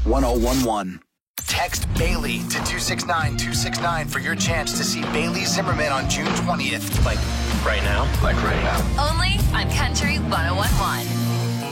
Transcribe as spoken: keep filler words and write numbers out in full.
one oh one one. Text Bailey to two six nine two six nine for your chance to see Bailey Zimmerman on June twentieth. Like right now? Like right now. Only on Country one oh one one.